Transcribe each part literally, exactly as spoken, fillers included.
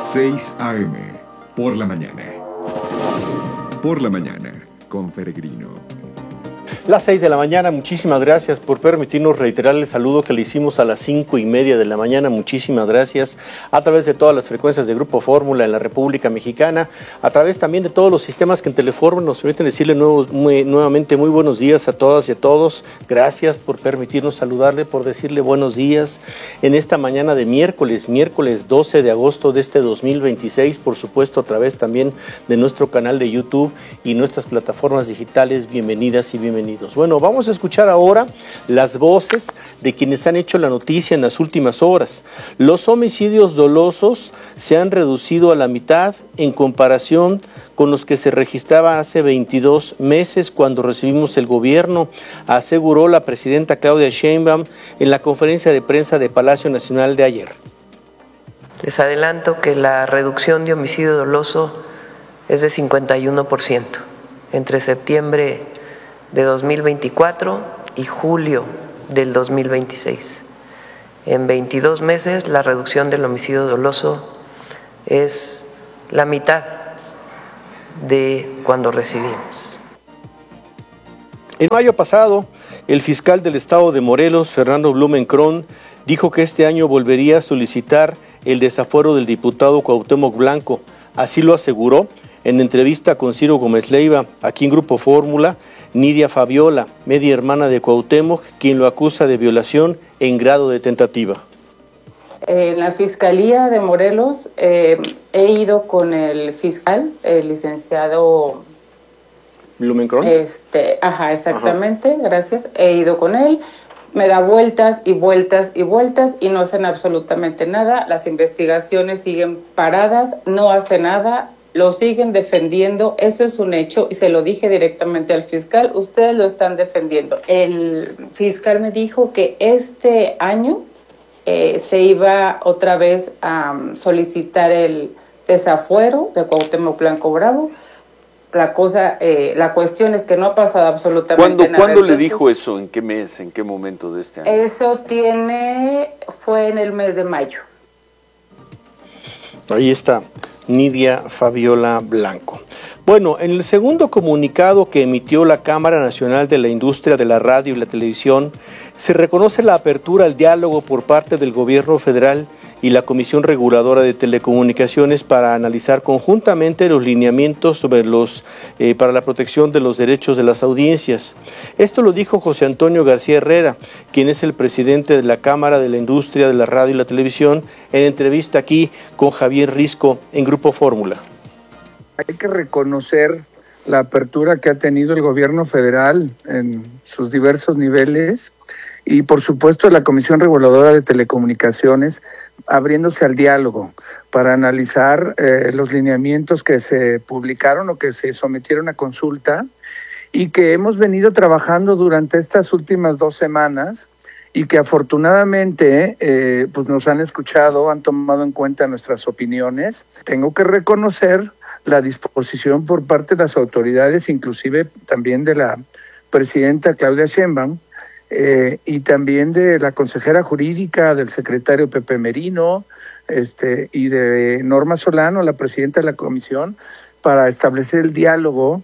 seis a eme, por la mañana. Por la mañana, con Peregrino. Las seis de la mañana, muchísimas gracias por permitirnos reiterar el saludo que le hicimos a las cinco y media de la mañana. Muchísimas gracias a través de todas las frecuencias de Grupo Fórmula en la República Mexicana, a través también de todos los sistemas que en Telefórmula nos permiten decirle nuevos, muy, nuevamente muy buenos días a todas y a todos. Gracias por permitirnos saludarle, por decirle buenos días en esta mañana de miércoles, miércoles doce de agosto de este dos mil veintiséis, por supuesto a través también de nuestro canal de YouTube y nuestras plataformas digitales. Bienvenidas y bienvenidos. Bueno, vamos a escuchar ahora las voces de quienes han hecho la noticia en las últimas horas. Los homicidios dolosos se han reducido a la mitad en comparación con los que se registraban hace veintidós meses cuando recibimos el gobierno, aseguró la presidenta Claudia Sheinbaum en la conferencia de prensa de Palacio Nacional de ayer. Les adelanto que la reducción de homicidio doloso es de cincuenta y uno por ciento entre septiembre de dos mil veinticuatro y julio del dos mil veintiséis. En veintidós meses la reducción del homicidio doloso es la mitad de cuando recibimos. En mayo pasado, el fiscal del estado de Morelos, Fernando Blumenkron, dijo que este año volvería a solicitar el desafuero del diputado Cuauhtémoc Blanco. Así lo aseguró en entrevista con Ciro Gómez Leiva, aquí en Grupo Fórmula, Nidia Fabiola, media hermana de Cuauhtémoc, quien lo acusa de violación en grado de tentativa. En la Fiscalía de Morelos eh, he ido con el fiscal, el licenciado Blumenkron. Este, ajá, exactamente, ajá. Gracias. He ido con él, me da vueltas y vueltas y vueltas y no hacen absolutamente nada. Las investigaciones siguen paradas, no hace nada. Lo siguen defendiendo, eso es un hecho y se lo dije directamente al fiscal, ustedes lo están defendiendo. El fiscal me dijo que este año eh, se iba otra vez a um, solicitar el desafuero de Cuauhtémoc Blanco Bravo. La cosa, eh, la cuestión es que no ha pasado absolutamente ¿Cuándo, nada. ¿Cuándo Entonces, le dijo eso? ¿En qué mes? ¿En qué momento de este año? Eso tiene, fue en el mes de mayo. Ahí está Nidia Fabiola Blanco. Bueno, en el segundo comunicado que emitió la Cámara Nacional de la Industria de la Radio y la Televisión, se reconoce la apertura al diálogo por parte del Gobierno Federal y la Comisión Reguladora de Telecomunicaciones para analizar conjuntamente los lineamientos sobre los eh, para la protección de los derechos de las audiencias. Esto lo dijo José Antonio García Herrera, quien es el presidente de la Cámara de la Industria de la Radio y la Televisión, en entrevista aquí con Javier Risco en Grupo Fórmula. Hay que reconocer la apertura que ha tenido el gobierno federal en sus diversos niveles y por supuesto la Comisión Reguladora de Telecomunicaciones abriéndose al diálogo para analizar eh, los lineamientos que se publicaron o que se sometieron a consulta y que hemos venido trabajando durante estas últimas dos semanas y que afortunadamente eh, pues nos han escuchado, han tomado en cuenta nuestras opiniones. Tengo que reconocer la disposición por parte de las autoridades, inclusive también de la presidenta Claudia Sheinbaum, Eh, y también de la consejera jurídica, del secretario Pepe Merino, este, y de Norma Solano, la presidenta de la comisión, para establecer el diálogo.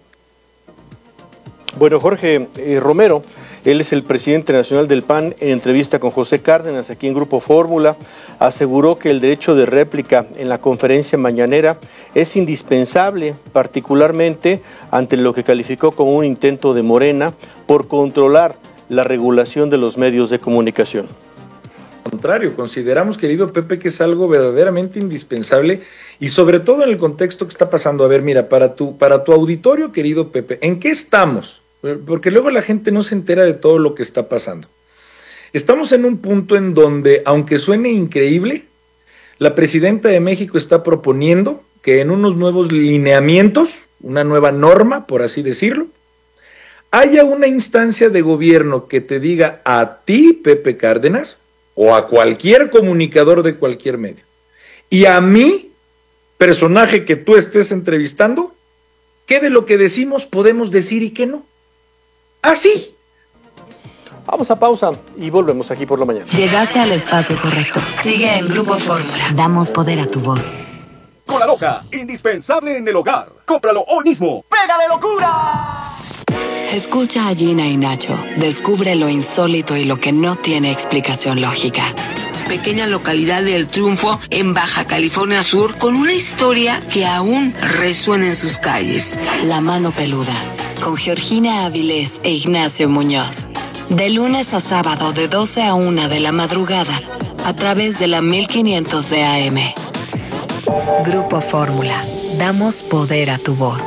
Bueno, Jorge eh, Romero, él es el presidente nacional del P A N, en entrevista con José Cárdenas, aquí en Grupo Fórmula, aseguró que el derecho de réplica en la conferencia mañanera es indispensable, particularmente ante lo que calificó como un intento de Morena por controlar la regulación de los medios de comunicación. Al contrario, consideramos, querido Pepe, que es algo verdaderamente indispensable y sobre todo en el contexto que está pasando. A ver, mira, para tu, para tu auditorio, querido Pepe, ¿en qué estamos? Porque luego la gente no se entera de todo lo que está pasando. Estamos en un punto en donde, aunque suene increíble, la presidenta de México está proponiendo que en unos nuevos lineamientos, una nueva norma, por así decirlo, haya una instancia de gobierno que te diga a ti, Pepe Cárdenas, o a cualquier comunicador de cualquier medio, y a mí, personaje que tú estés entrevistando, qué de lo que decimos podemos decir y qué no. Así. Vamos a pausa y volvemos aquí por la mañana. Llegaste al espacio correcto. Sigue en Grupo Fórmula. Damos poder a tu voz. Cola Loca, indispensable en el hogar. Cómpralo hoy mismo. ¡Pega de locura! Escucha a Gina y Nacho. Descubre lo insólito y lo que no tiene explicación lógica. Pequeña localidad de El Triunfo, en Baja California Sur, con una historia que aún resuena en sus calles. La Mano Peluda, con Georgina Avilés e Ignacio Muñoz. De lunes a sábado, de doce a una de la madrugada, a través de la mil quinientos de A M. Grupo Fórmula. Damos poder a tu voz.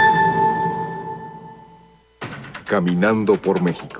Caminando por México.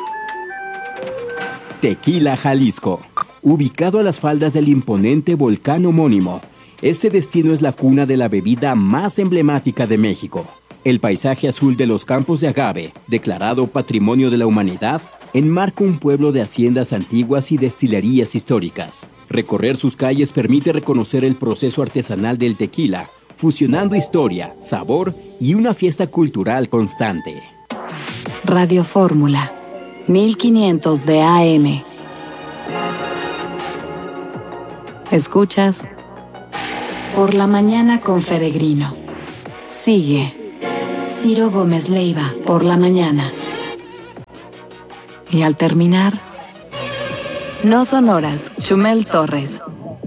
Tequila, Jalisco. Ubicado a las faldas del imponente volcán homónimo, este destino es la cuna de la bebida más emblemática de México. El paisaje azul de los campos de agave, declarado Patrimonio de la Humanidad, enmarca un pueblo de haciendas antiguas y destilerías históricas. Recorrer sus calles permite reconocer el proceso artesanal del tequila, fusionando historia, sabor y una fiesta cultural constante. Radio Fórmula, mil quinientos de A M. Escuchas Por la Mañana con Peregrino. Sigue Ciro Gómez Leiva, Por la Mañana. Y al terminar, No Sonoras, Chumel Torres.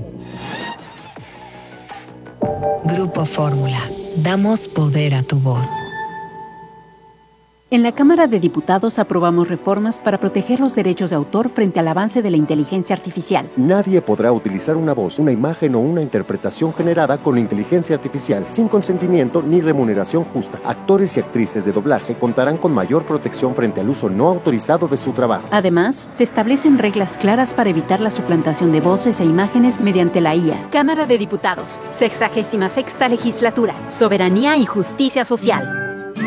Grupo Fórmula. Damos poder a tu voz. En la Cámara de Diputados aprobamos reformas para proteger los derechos de autor frente al avance de la inteligencia artificial. Nadie podrá utilizar una voz, una imagen o una interpretación generada con inteligencia artificial sin consentimiento ni remuneración justa. Actores y actrices de doblaje contarán con mayor protección frente al uso no autorizado de su trabajo. Además, se establecen reglas claras para evitar la suplantación de voces e imágenes mediante la I A. Cámara de Diputados, sexagésima sexta legislatura. Soberanía y justicia social.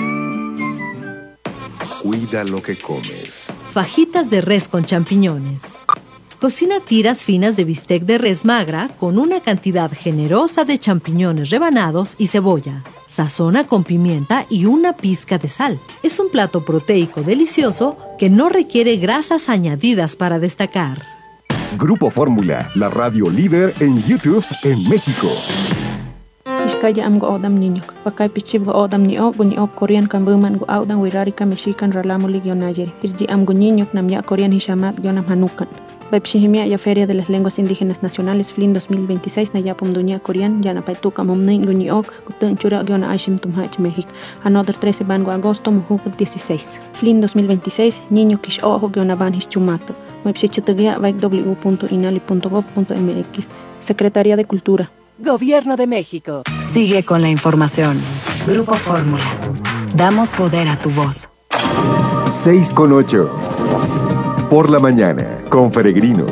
Cuida lo que comes. Fajitas de res con champiñones. Cocina tiras finas de bistec de res magra con una cantidad generosa de champiñones rebanados y cebolla. Sazona con pimienta y una pizca de sal. Es un plato proteico delicioso que no requiere grasas añadidas para destacar. Grupo Fórmula, la radio líder en YouTube en México. Iskaya am go odam niño, pakay pichib go odam ni o guni o Korean kambuman go odam wirari ka Mexican ralamu ligio Nayeri. Irji am go niño nam ya Korean hishamat gionam hanukan. Baipshihimia ya Feria de las Lenguas Indígenas Nacionales Flin dos mil veintiséis na ya pomdunia Korean ya na paituka momnei guni o gutun chura giona aishim tumhach México. Another trece ban go agosto muhuk dieciséis. Flin dos mil veintiséis niño kish o giona ban hischumato. Baipshichitugia vaik w punto inali punto gov punto m x. Secretaría de Cultura. Gobierno de México. Sigue con la información. Grupo Fórmula. Damos poder a tu voz. seis con ocho. Por la Mañana con Peregrino.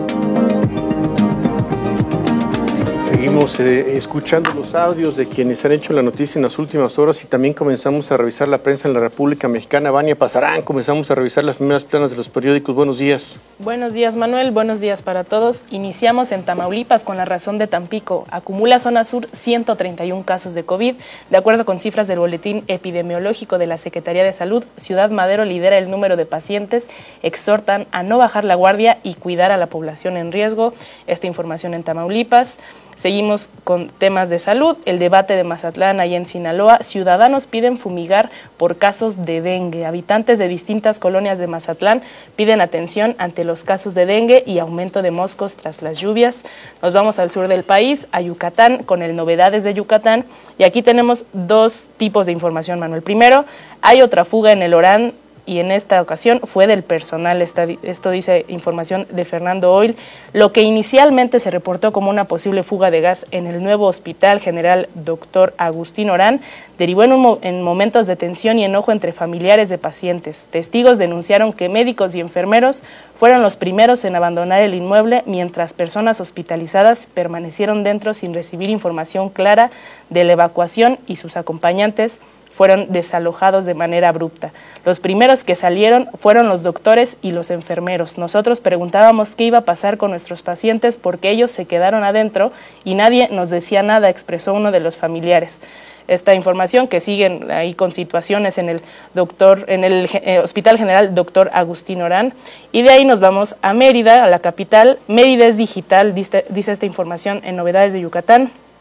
Seguimos eh, escuchando los audios de quienes han hecho la noticia en las últimas horas y también comenzamos a revisar la prensa en la República Mexicana. Vania Pasarán, comenzamos a revisar las primeras planas de los periódicos. Buenos días. Buenos días, Manuel. Buenos días para todos. Iniciamos en Tamaulipas con La Razón de Tampico. Acumula zona sur ciento treinta y uno casos de COVID. De acuerdo con cifras del Boletín Epidemiológico de la Secretaría de Salud, Ciudad Madero lidera el número de pacientes. Exhortan a no bajar la guardia y cuidar a la población en riesgo. Esta información en Tamaulipas. Seguimos con temas de salud. El debate de Mazatlán, allá en Sinaloa. Ciudadanos piden fumigar por casos de dengue. Habitantes de distintas colonias de Mazatlán piden atención ante los casos de dengue y aumento de moscos tras las lluvias. Nos vamos al sur del país, a Yucatán, con el Novedades de Yucatán. Y aquí tenemos dos tipos de información, Manuel. Primero, hay otra fuga en el Orán, y en esta ocasión fue del personal. Esto dice información de Fernando Oil. Lo que inicialmente se reportó como una posible fuga de gas en el nuevo Hospital General Doctor Agustín Orán derivó en, un, en momentos de tensión y enojo entre familiares de pacientes. Testigos denunciaron que médicos y enfermeros fueron los primeros en abandonar el inmueble, mientras personas hospitalizadas permanecieron dentro sin recibir información clara de la evacuación y sus acompañantes fueron desalojados de manera abrupta. Los primeros que salieron fueron los doctores y los enfermeros. Nosotros preguntábamos qué iba a pasar con nuestros pacientes porque ellos se quedaron adentro y nadie nos decía nada, expresó uno de los familiares. Esta información que siguen ahí con situaciones en el doctor, en el eh, Hospital General Doctor Agustín Orán. Y de ahí nos vamos a Mérida, a la capital. Mérida es digital, dice, dice esta información en Novedades de Yucatán.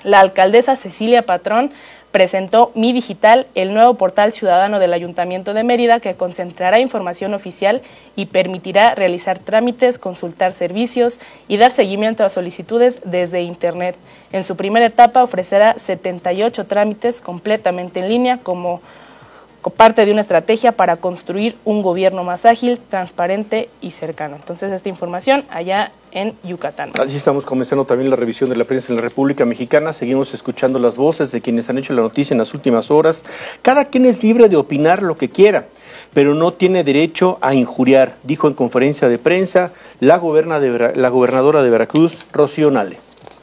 La alcaldesa Cecilia Patrón presentó Mi Digital, el nuevo portal ciudadano del Ayuntamiento de Mérida que concentrará información oficial y permitirá realizar trámites, consultar servicios y dar seguimiento a solicitudes desde Internet. En su primera etapa ofrecerá setenta y ocho trámites completamente en línea como parte de una estrategia para construir un gobierno más ágil, transparente y cercano. Entonces, esta información allá en Yucatán. Así estamos comenzando también la revisión de la prensa en la República Mexicana. Seguimos escuchando las voces de quienes han hecho la noticia en las últimas horas. Cada quien es libre de opinar lo que quiera, pero no tiene derecho a injuriar, dijo en conferencia de prensa la, goberna de Vera, la gobernadora de Veracruz, Rocío Nale.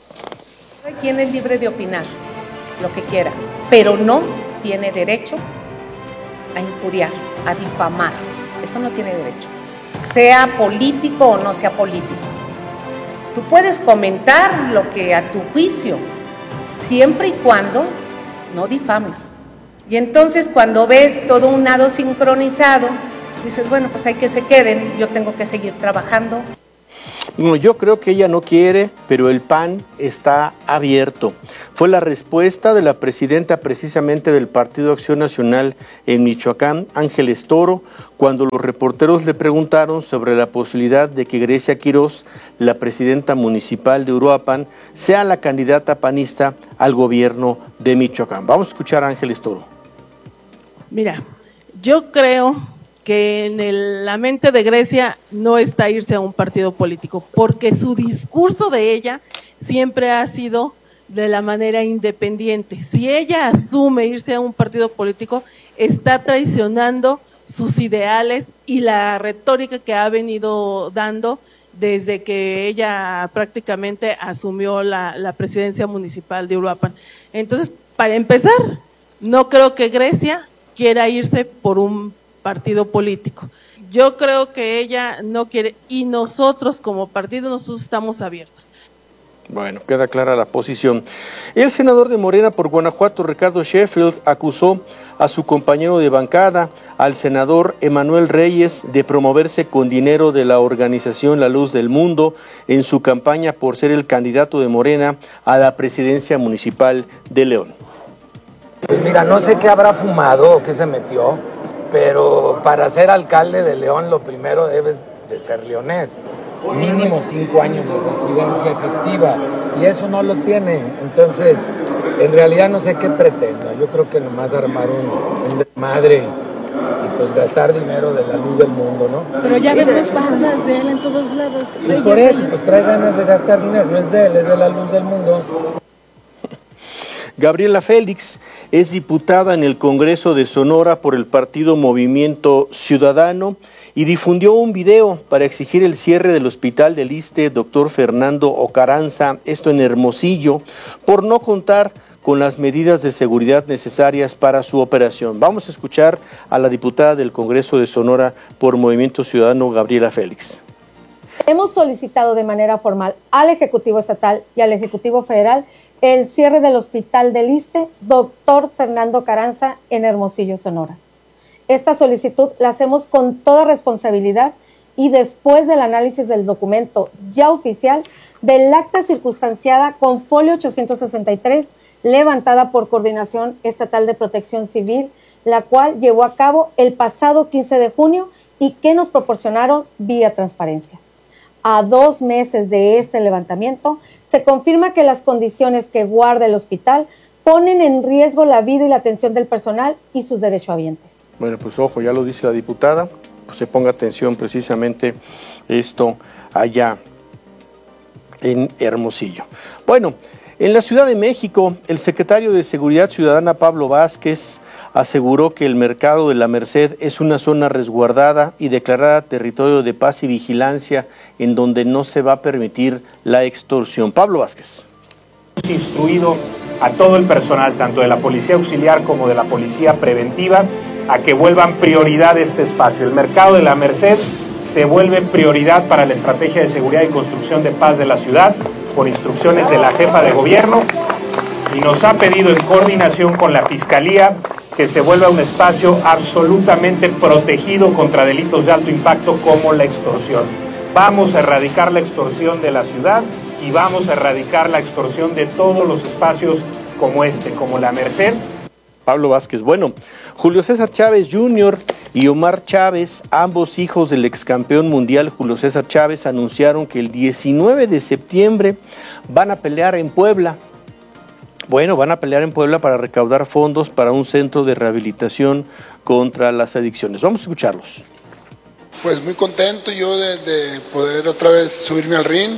Cada quien es libre de opinar lo que quiera, pero no tiene derecho a injuriar, a difamar. Esto no tiene derecho. Sea político o no sea político. Tú puedes comentar lo que a tu juicio, siempre y cuando no difames. Y entonces cuando ves todo un nado sincronizado, dices, bueno, pues hay que se queden, yo tengo que seguir trabajando. No, yo creo que ella no quiere, pero el P A N está abierto. Fue la respuesta de la presidenta precisamente del Partido Acción Nacional en Michoacán, Ángeles Toro, cuando los reporteros le preguntaron sobre la posibilidad de que Grecia Quirós, la presidenta municipal de Uruapan, sea la candidata panista al gobierno de Michoacán. Vamos a escuchar a Ángeles Toro. Mira, yo creo que en el, la mente de Grecia no está irse a un partido político, porque su discurso de ella siempre ha sido de la manera independiente. Si ella asume irse a un partido político, está traicionando sus ideales y la retórica que ha venido dando desde que ella prácticamente asumió la, la presidencia municipal de Uruapan. Entonces, para empezar, no creo que Grecia quiera irse por un partido político. Yo creo que ella no quiere, y nosotros como partido, nosotros estamos abiertos. Bueno, queda clara la posición. El senador de Morena por Guanajuato, Ricardo Sheffield, acusó a su compañero de bancada, al senador Emanuel Reyes, de promoverse con dinero de la organización La Luz del Mundo en su campaña por ser el candidato de Morena a la presidencia municipal de León. Pues mira, no sé qué habrá fumado o qué se metió, pero para ser alcalde de León lo primero debes de ser leonés. Mínimo cinco años de residencia efectiva, y eso no lo tiene. Entonces, en realidad no sé qué pretenda. Yo creo que nomás armar un, un desmadre y pues gastar dinero de La Luz del Mundo, ¿no? Pero ya vemos bandas de él en todos lados. Pues por eso, pues trae ganas de gastar dinero. No es de él, es de La Luz del Mundo. Gabriela Félix es diputada en el Congreso de Sonora por el partido Movimiento Ciudadano y difundió un video para exigir el cierre del hospital del Iste doctor Fernando Ocaranza, esto en Hermosillo, por no contar con las medidas de seguridad necesarias para su operación. Vamos a escuchar a la diputada del Congreso de Sonora por Movimiento Ciudadano, Gabriela Félix. Hemos solicitado de manera formal al Ejecutivo Estatal y al Ejecutivo Federal el cierre del Hospital del Iste doctor Fernando Carranza en Hermosillo, Sonora. Esta solicitud la hacemos con toda responsabilidad y después del análisis del documento ya oficial del acta circunstanciada con folio ochocientos sesenta y tres levantada por Coordinación Estatal de Protección Civil, la cual llevó a cabo el pasado quince de junio y que nos proporcionaron vía transparencia. A dos meses de este levantamiento, se confirma que las condiciones que guarda el hospital ponen en riesgo la vida y la atención del personal y sus derechohabientes. Bueno, pues ojo, ya lo dice la diputada, pues se ponga atención precisamente esto allá en Hermosillo. Bueno, en la Ciudad de México, el secretario de Seguridad Ciudadana, Pablo Vázquez, aseguró que el mercado de la Merced es una zona resguardada y declarada territorio de paz y vigilancia en donde no se va a permitir la extorsión. Pablo Vázquez. Instruido a todo el personal, tanto de la Policía Auxiliar como de la Policía Preventiva, a que vuelvan prioridad este espacio. El mercado de la Merced se vuelve prioridad para la estrategia de seguridad y construcción de paz de la ciudad, por instrucciones de la jefa de gobierno, y nos ha pedido en coordinación con la Fiscalía que se vuelva un espacio absolutamente protegido contra delitos de alto impacto como la extorsión. Vamos a erradicar la extorsión de la ciudad y vamos a erradicar la extorsión de todos los espacios como este, como la Merced. Pablo Vázquez. Bueno, Julio César Chávez junior y Omar Chávez, ambos hijos del ex campeón mundial Julio César Chávez, anunciaron que el diecinueve de septiembre van a pelear en Puebla. Bueno, van a pelear en Puebla para recaudar fondos para un centro de rehabilitación contra las adicciones. Vamos a escucharlos. Pues muy contento yo de, de poder otra vez subirme al ring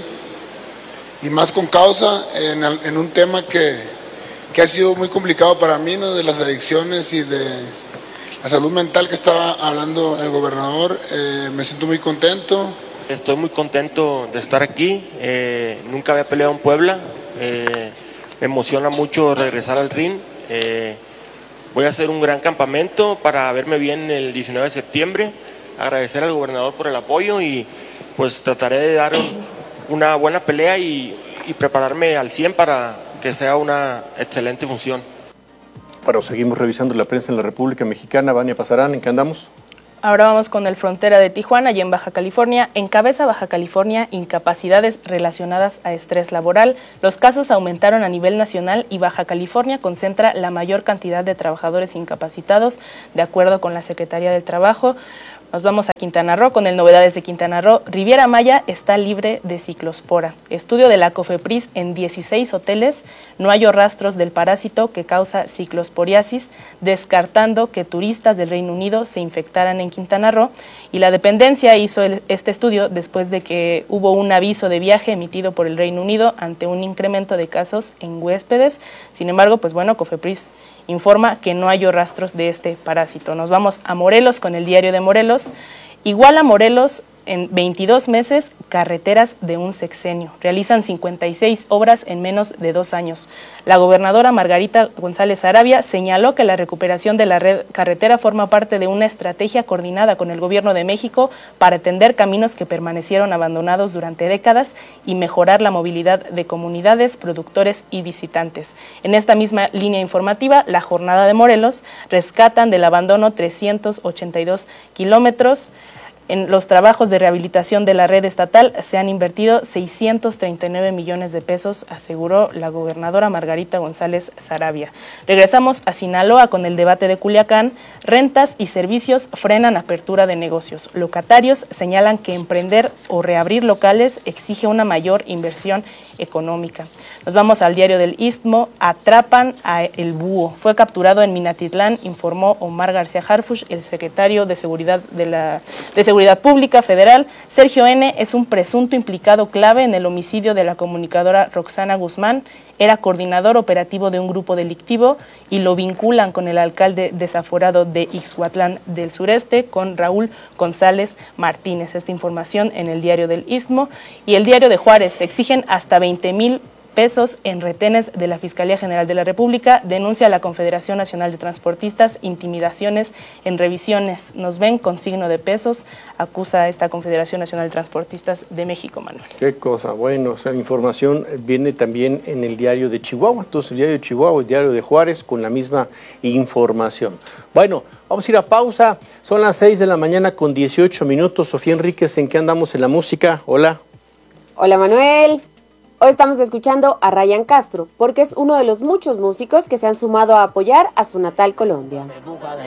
y más con causa en, en un tema que, que ha sido muy complicado para mí, ¿no? De las adicciones y de la salud mental que estaba hablando el gobernador. Eh, me siento muy contento. Estoy muy contento de estar aquí, eh, nunca había peleado en Puebla, eh, me emociona mucho regresar al ring. Eh, voy a hacer un gran campamento para verme bien el diecinueve de septiembre, agradecer al gobernador por el apoyo y pues trataré de dar un, una buena pelea y, y prepararme al cien para que sea una excelente función. Bueno, seguimos revisando la prensa en la República Mexicana. Vania Pasarán, ¿en qué andamos? Ahora vamos con el Frontera de Tijuana y en Baja California. Encabeza Baja California incapacidades relacionadas a estrés laboral. Los casos aumentaron a nivel nacional y Baja California concentra la mayor cantidad de trabajadores incapacitados, de acuerdo con la Secretaría del Trabajo. Nos vamos a Quintana Roo con el Novedades de Quintana Roo. Riviera Maya está libre de ciclospora. Estudio de la COFEPRIS en dieciséis hoteles. No halló rastros del parásito que causa ciclosporiasis, descartando que turistas del Reino Unido se infectaran en Quintana Roo. Y la dependencia hizo el, este estudio después de que hubo un aviso de viaje emitido por el Reino Unido ante un incremento de casos en huéspedes. Sin embargo, pues bueno, COFEPRIS informa que no halló rastros de este parásito. Nos vamos a Morelos con el Diario de Morelos. Igual a Morelos, en veintidós meses, carreteras de un sexenio. Realizan cincuenta y seis obras en menos de dos años. La gobernadora Margarita González Sarabia señaló que la recuperación de la red carretera forma parte de una estrategia coordinada con el Gobierno de México para atender caminos que permanecieron abandonados durante décadas y mejorar la movilidad de comunidades, productores y visitantes. En esta misma línea informativa, la Jornada de Morelos rescatan del abandono trescientos ochenta y dos kilómetros. En los trabajos de rehabilitación de la red estatal se han invertido seiscientos treinta y nueve millones de pesos, aseguró la gobernadora Margarita González Sarabia. Regresamos a Sinaloa con el debate de Culiacán. Rentas y servicios frenan apertura de negocios. Locatarios señalan que emprender o reabrir locales exige una mayor inversión económica. Nos vamos al Diario del Istmo. Atrapan a el búho. Fue capturado en Minatitlán, informó Omar García Harfuch, el secretario de Seguridad de la de Seguridad Pública Federal. Sergio N. es un presunto implicado clave en el homicidio de la comunicadora Roxana Guzmán. Era coordinador operativo de un grupo delictivo y lo vinculan con el alcalde desaforado de Ixhuatlán del Sureste, con Raúl González Martínez. Esta información en el Diario del Istmo. Y el Diario de Juárez. Exigen hasta veinte mil pesos en retenes de la Fiscalía General de la República. Denuncia a la Confederación Nacional de Transportistas intimidaciones en revisiones. Nos ven con signo de pesos, acusa a esta Confederación Nacional de Transportistas de México, Manuel. Qué cosa, bueno, o sea, la información viene también en el Diario de Chihuahua, entonces el Diario de Chihuahua, el Diario de Juárez con la misma información. Bueno, vamos a ir a pausa, son las seis de la mañana con dieciocho minutos. Sofía Enríquez, ¿en qué andamos en la música? Hola. Hola, Manuel. Hoy estamos escuchando a Ryan Castro, porque es uno de los muchos músicos que se han sumado a apoyar a su natal Colombia.